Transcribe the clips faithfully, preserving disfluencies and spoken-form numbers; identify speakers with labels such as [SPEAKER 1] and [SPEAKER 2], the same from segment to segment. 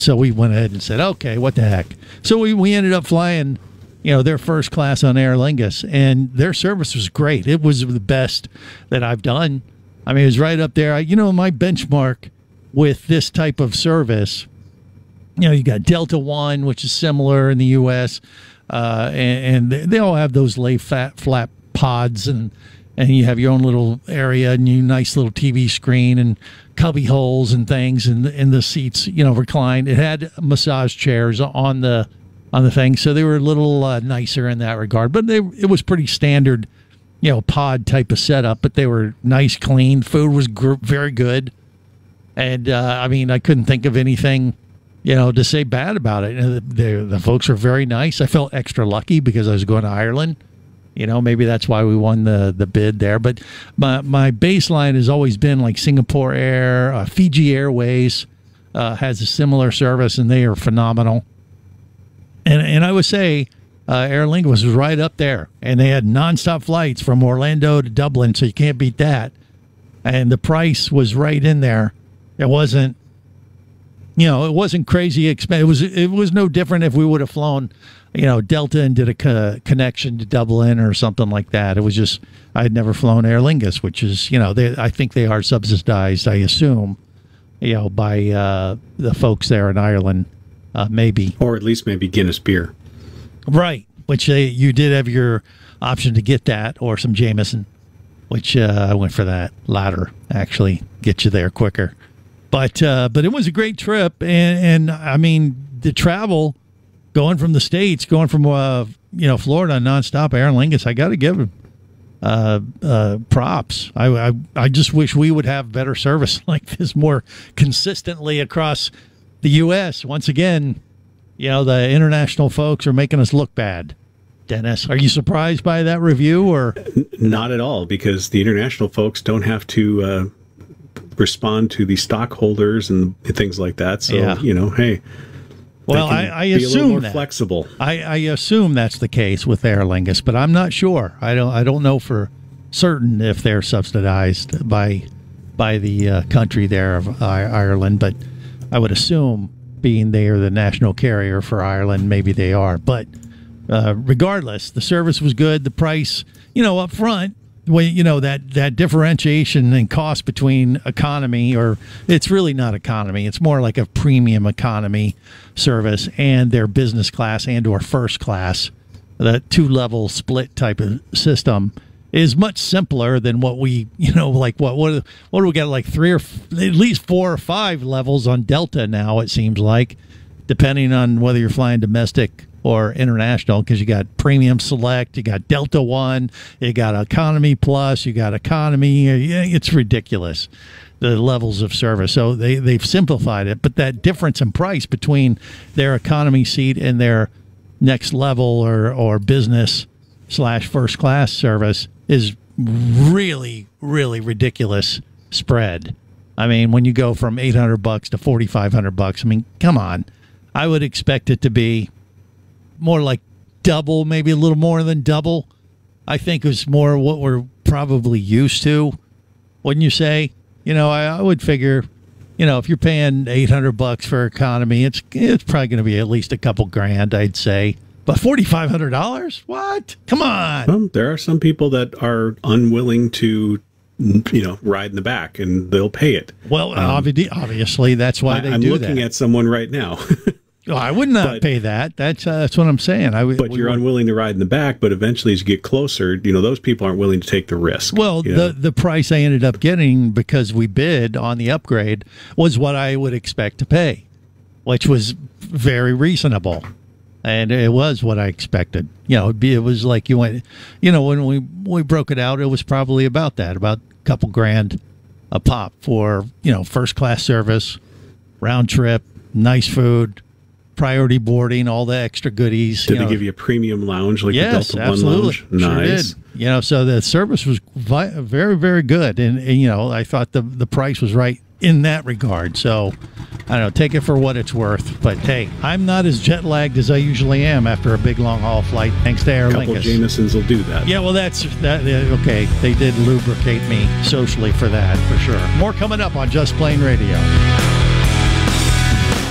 [SPEAKER 1] So we went ahead and said, okay, what the heck? So we, we ended up flying, you know, their first class on Aer Lingus, and their service was great. It was the best that I've done. I mean, it was right up there. I, you know, my benchmark with this type of service, you know, you got Delta One, which is similar in the U S, uh, and, and they, they all have those lay fat flat pods, and and you have your own little area and your nice little T V screen and cubby holes and things, and in the seats, you know, reclined. It had massage chairs on the on the thing, so they were a little uh, nicer in that regard. But they it was pretty standard, you know, pod type of setup. But they were nice, clean. Food was gr- very good, and uh, I mean, I couldn't think of anything, you know, to say bad about it. The, the, the folks were very nice. I felt extra lucky because I was going to Ireland. You know, maybe that's why we won the, the bid there. But my my baseline has always been like Singapore Air, uh, Fiji Airways uh, has a similar service, and they are phenomenal. And and I would say uh, Aer Lingus was right up there, and they had nonstop flights from Orlando to Dublin, so you can't beat that. And the price was right in there. It wasn't, you know, it wasn't crazy expensive. It was it was no different if we would have flown, you know, Delta and did a co- connection to Dublin or something like that. It was just, I had never flown Aer Lingus, which is, you know, they, I think they are subsidized, I assume, you know, by uh, the folks there in Ireland, uh, maybe.
[SPEAKER 2] Or at least maybe Guinness beer.
[SPEAKER 1] Right, which they, you did have your option to get that, or some Jameson, which uh, I went for that latter, actually, get you there quicker. But uh, but it was a great trip, and, and I mean, the travel, going from the States, going from, uh, you know, Florida nonstop, Aer Lingus, I got to give them uh, uh, props. I, I I just wish we would have better service like this more consistently across the U S. Once again, you know, the international folks are making us look bad. Dennis, are you surprised by that review? Or
[SPEAKER 2] not at all, because the international folks don't have to uh, respond to the stockholders and things like that. So,
[SPEAKER 1] yeah.
[SPEAKER 2] you know, hey.
[SPEAKER 1] Well, I, I
[SPEAKER 2] be
[SPEAKER 1] assume
[SPEAKER 2] a little more
[SPEAKER 1] that.
[SPEAKER 2] flexible.
[SPEAKER 1] I, I assume that's the case with Aer Lingus, but I'm not sure. I don't. I don't know for certain if they're subsidized by by the uh, country there of I- Ireland. But I would assume, being they are the national carrier for Ireland, maybe they are. But uh, regardless, the service was good. The price, you know, up front, when you know that that differentiation in cost between economy, or it's really not economy, it's more like a premium economy service, and their business class and or first class, the two level split type of system, is much simpler than what we, you know, like what what what do we got, like three or f- at least four or five levels on Delta now, it seems like, depending on whether you're flying domestic or international, because you got Premium Select, you got Delta One, you got Economy Plus, you got Economy. It's ridiculous, the levels of service. So they, they've simplified it, but that difference in price between their economy seat and their next level or, or business slash first class service is really, really ridiculous spread. I mean, when you go from eight hundred bucks to forty-five hundred bucks, I mean, come on. I would expect it to be more like double, maybe a little more than double. I think it's more what we're probably used to. Wouldn't you say? You know, I, I would figure, you know, if you're paying eight hundred bucks for economy, it's it's probably going to be at least a couple grand, I'd say. But forty-five hundred dollars? What? Come on.
[SPEAKER 2] Well, there are some people that are unwilling to, you know, ride in the back, and they'll pay it.
[SPEAKER 1] Well, um, obviously, that's why they
[SPEAKER 2] I, I'm
[SPEAKER 1] do
[SPEAKER 2] looking
[SPEAKER 1] that.
[SPEAKER 2] at someone right now.
[SPEAKER 1] Oh, I would not
[SPEAKER 2] but,
[SPEAKER 1] pay that. That's uh, that's what I'm saying. I,
[SPEAKER 2] but you're
[SPEAKER 1] we,
[SPEAKER 2] unwilling to ride in the back, but eventually as you get closer, you know, those people aren't willing to take the risk.
[SPEAKER 1] Well,
[SPEAKER 2] the,
[SPEAKER 1] know? the price I ended up getting because we bid on the upgrade was what I would expect to pay, which was very reasonable. And it was what I expected. You know, it'd be, it was like you went, you know, when we, we broke it out, it was probably about that, about a couple grand a pop for, you know, first class service, round trip, nice food, priority boarding, all the extra goodies.
[SPEAKER 2] Did
[SPEAKER 1] you
[SPEAKER 2] they
[SPEAKER 1] know.
[SPEAKER 2] give you a premium lounge like
[SPEAKER 1] Yes,
[SPEAKER 2] the Delta
[SPEAKER 1] absolutely.
[SPEAKER 2] One lounge? Nice.
[SPEAKER 1] Sure did. You know, so the service was vi- very, very good. And, and, you know, I thought the the price was right in that regard. So, I don't know, take it for what it's worth. But, hey, I'm not as jet lagged as I usually am after a big long-haul flight, thanks to Aer Lingus.
[SPEAKER 2] A couple of Jamesons will do that.
[SPEAKER 1] Yeah, well, that's, that. okay, they did lubricate me socially for that, for sure. More coming up on Just Plain Radio.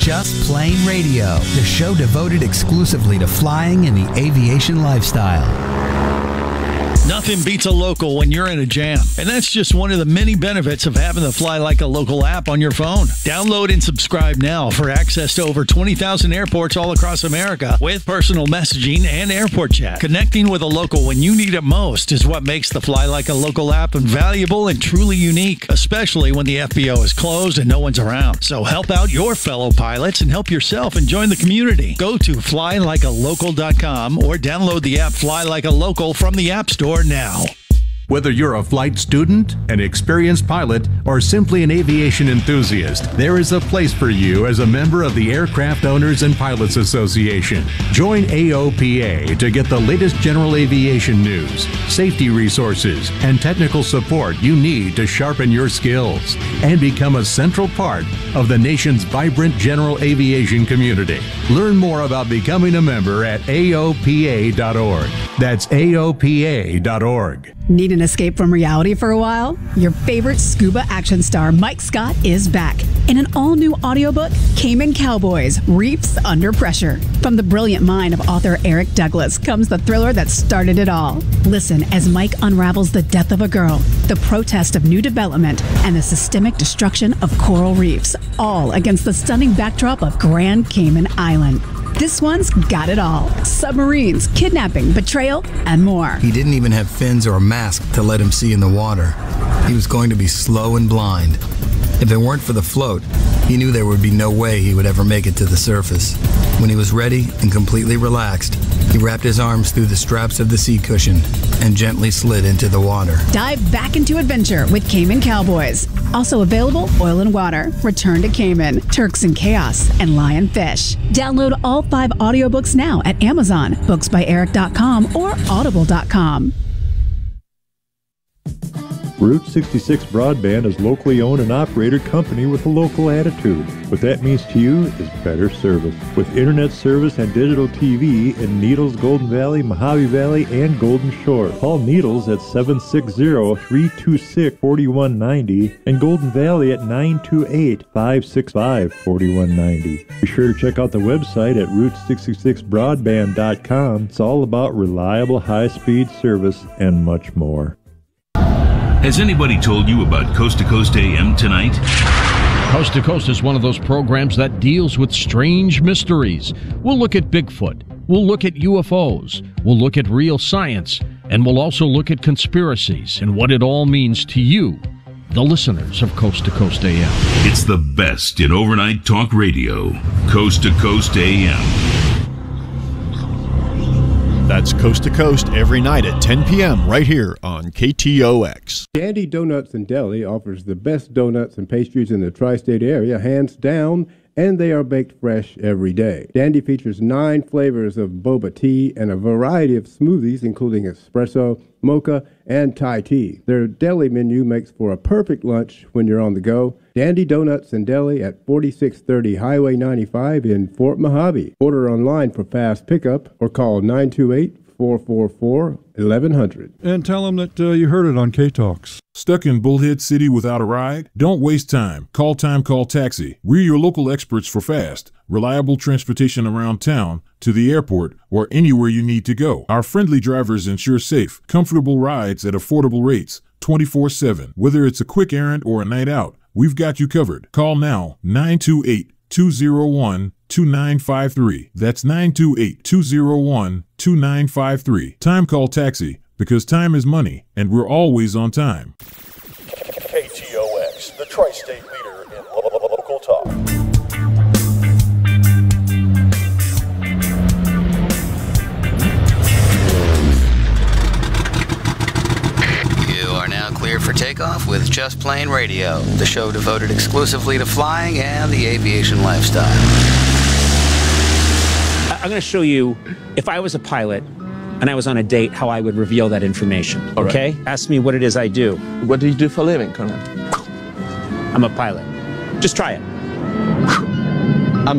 [SPEAKER 3] Just Plain Radio, the show devoted exclusively to flying and the aviation lifestyle.
[SPEAKER 1] Nothing beats a local when you're in a jam. And that's just one of the many benefits of having the Fly Like a Local app on your phone. Download and subscribe now for access to over twenty thousand airports all across America with personal messaging and airport chat. Connecting with a local when you need it most is what makes the Fly Like a Local app invaluable and truly unique, especially when the F B O is closed and no one's around. So help out your fellow pilots and help yourself and join the community. Go to fly like a local dot com or download the app Fly Like a Local from the App Store now.
[SPEAKER 4] Whether you're a flight student, an experienced pilot, or simply an aviation enthusiast, there is a place for you as a member of the Aircraft Owners and Pilots Association. Join A O P A to get the latest general aviation news, safety resources, and technical support you need to sharpen your skills and become a central part of the nation's vibrant general aviation community. Learn more about becoming a member at A O P A dot org. That's A O P A dot org.
[SPEAKER 5] Need an escape from reality for a while? Your favorite scuba action star Mike Scott is back in an all-new audiobook, Cayman Cowboys: Reefs Under Pressure. From the brilliant mind of author Eric Douglas comes the thriller that started it all. Listen as Mike unravels the death of a girl, the protest of new development, and the systemic destruction of coral reefs, all against the stunning backdrop of Grand Cayman Island. This one's got it all. Submarines, kidnapping, betrayal, and more.
[SPEAKER 3] He didn't even have fins or a mask to let him see in the water. He was going to be slow and blind. If it weren't for the float, he knew there would be no way he would ever make it to the surface. When he was ready and completely relaxed, he wrapped his arms through the straps of the seat cushion and gently slid into the water.
[SPEAKER 5] Dive back into adventure with Cayman Cowboys. Also available, Oil and Water, Return to Cayman, Turks and Chaos, and Lionfish. Download all five audiobooks now at Amazon, books by eric dot com, or audible dot com.
[SPEAKER 6] Route sixty-six Broadband is locally owned and operated company with a local attitude. What that means to you is better service. With internet service and digital T V in Needles, Golden Valley, Mojave Valley, and Golden Shore. Call Needles at seven six zero, three two six, four one nine zero and Golden Valley at nine two eight, five six five, four one nine zero. Be sure to check out the website at route sixty-six broadband dot com. It's all about reliable high-speed service and much more.
[SPEAKER 7] Has anybody told you about Coast to Coast A M tonight?
[SPEAKER 8] Coast to Coast is one of those programs that deals with strange mysteries. We'll look at Bigfoot. We'll look at U F Os. We'll look at real science. And we'll also look at conspiracies and what it all means to you, the listeners of Coast to Coast A M.
[SPEAKER 7] It's the best in overnight talk radio. Coast to Coast A M.
[SPEAKER 9] That's Coast to Coast every night at ten p.m. right here on K T O X.
[SPEAKER 10] Dandy Donuts and Deli offers the best donuts and pastries in the tri-state area, hands down, and they are baked fresh every day. Dandy features nine flavors of boba tea and a variety of smoothies, including espresso, mocha, and Thai tea. Their deli menu makes for a perfect lunch when you're on the go. Dandy Donuts and Deli at forty-six thirty Highway ninety-five in Fort Mojave. Order online for fast pickup or call nine two eight, four four four, eleven hundred.
[SPEAKER 11] And tell them that uh, you heard it on K-Talks.
[SPEAKER 12] Stuck in Bullhead City without a ride? Don't waste time. Call Time Call Taxi. We're your local experts for fast, reliable transportation around town, to the airport, or anywhere you need to go. Our friendly drivers ensure safe, comfortable rides at affordable rates, twenty-four seven. Whether it's a quick errand or a night out, we've got you covered. Call now, nine two eight, two zero one, two nine five three. That's nine two eight, two zero one, two nine five three. Time Call Taxi, because time is money, and we're always on time.
[SPEAKER 13] K T O X, the tri-state leader in lo- lo- local talk.
[SPEAKER 3] You are now clear for takeoff with Just Plain Radio, the show devoted exclusively to flying and the aviation lifestyle.
[SPEAKER 14] I'm going to show you, if I was a pilot and I was on a date, how I would reveal that information, okay? Right. Ask me what it is I do.
[SPEAKER 15] What do you do for a living, Colonel?
[SPEAKER 14] I'm a pilot. Just try it.